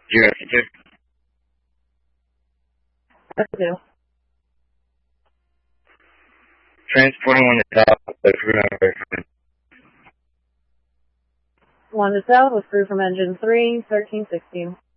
052. What to do? Transporting one to top of the crew member. 1 to south with crew from engine 3, 1360.